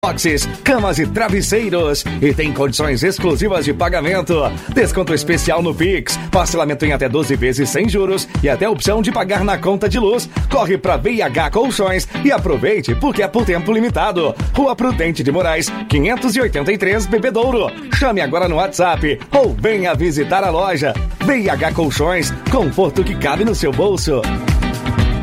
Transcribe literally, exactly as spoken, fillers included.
boxes, camas e travesseiros. E tem condições exclusivas de pagamento. Desconto especial no Pix. Parcelamento em até doze vezes sem juros e até opção de pagar na conta de luz. Corre pra B I H Colchões e aproveite porque é por tempo limitado. Rua Prudente de Moraes, quinhentos e oitenta e três, Bebedouro. Chame agora no WhatsApp ou venha visitar a loja. B I H Colchões, conforto que cabe no seu bolso.